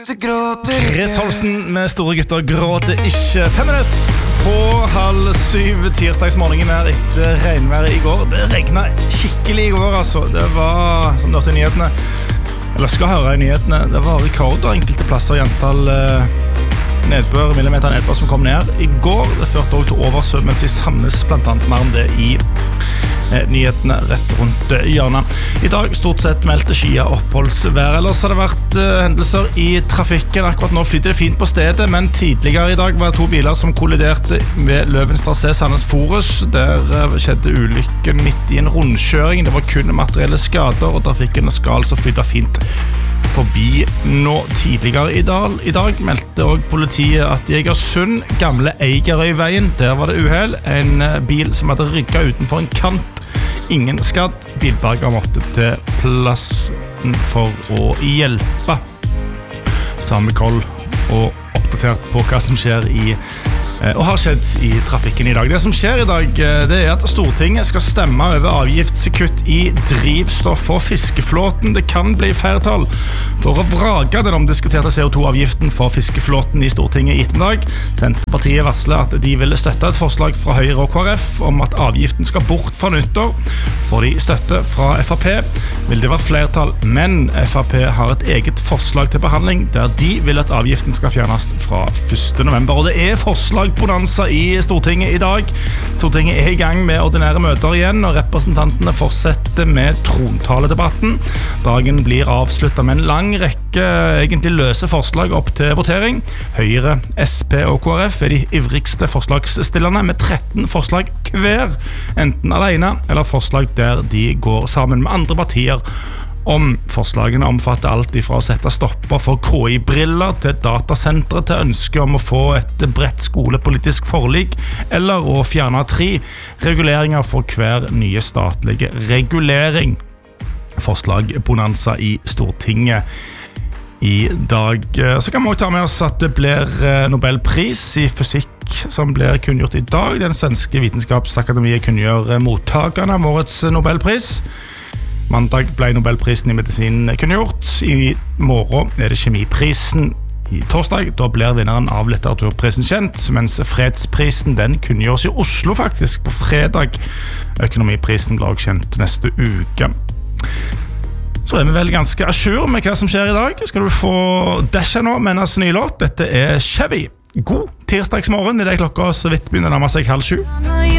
Chris Holsten med Store gutter gråter ikke. 5 minutter på 6:30 tirsdagsmorgenen her etter regnværet i går. Det regnet skikkelig i går, altså. Det var, som du hørte i nyhetene, eller skal høre i nyhetene, det var rekorder enkelte plasser i antall nedbør, millimeter nedbør som kom ned i går. Det førte også til oversvømmelse i Sandnes, blant annet mer om det i nyhetene rett rundt hjørnet. I dag stort sett meldte skia oppholdsvær. Ellers har det vært hendelser i trafikken. Akkurat nå flyter det fint på stedet, men tidligere i dag var det 2 biler som kolliderte ved Løvens trasé Sandnes Forus. Der skjedde ulykken midt i en rundkjøring. Det var kun materielle skader, og trafikken skal altså flyte fint forbi nå. Tidligere i dag meldte også politiet at i Egersund, gamle Eigerøyveien, der var det uheld. En bil som hadde rygget utenfor en kant. Ingen skadd. Bilberger måtte til plassen for å hjelpe. Så har vi koll og oppdatert på hva som skjer og har skjedd i trafikken i dag. Det som skjer i dag, det at Stortinget skal stemme over avgiftskutt i drivstoff for fiskeflåten. Det kan bli flertall for å vrake den omdiskuterte CO2-avgiften for fiskeflåten i Stortinget i ettermiddag. Senterpartiet varsler at de vil støtte et forslag fra Høyre og KrF om at avgiften skal bort fra nyttår. Får de støtte fra FrP, vil det være flertall, men FrP har et eget forslag til behandling der de vil at avgiften skal fjernes fra 1. november. Og det forslagbonanza i Stortinget i dag. Stortinget i gang med ordinære møter igjen, og representantene fortsetter med trontaledebatten. Dagen blir avsluttet med en lang rekke egentlig løse forslag opp til votering. Høyre, SP og KrF de ivrigste forslagsstillerne med 13 forslag hver, enten alene eller forslag der de går sammen med andre partier. Forslagene omfatter alt fra å sette stopper for KI-briller til datasentre til ønske om å få et bredt skolepolitisk forlik eller å fjerne 3 reguleringer for hver nye statlige regulering. Forslagbonanza i Stortinget i dag. Så kan vi også ta med oss at det blir Nobelpris i fysikk som blir kunngjort i dag. Den svenske vitenskapsakademiet kunngjør mottakerne av årets Nobelpris. Mandag ble Nobelprisen i medisin kunngjort. I morgen det kjemiprisen. I torsdag da blir vinneren av litteraturprisen kjent, mens fredsprisen den kunngjøres i Oslo faktisk på fredag. Økonomiprisen blir også kjent neste uke. Så vi vel ganske asjur med hva som skjer i dag. Skal du få Dasha nå med hennes nye låt. Dette Chevy. God tirsdagsmorgen i det klokka så vidt begynner å nærme seg 6:30.